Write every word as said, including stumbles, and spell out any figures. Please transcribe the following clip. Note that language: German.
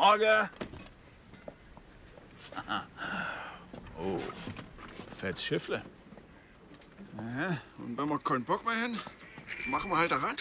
Morgen. Oh, fettes Schiffle. Ja, und wenn wir keinen Bock mehr haben, machen wir halt eine Radtour.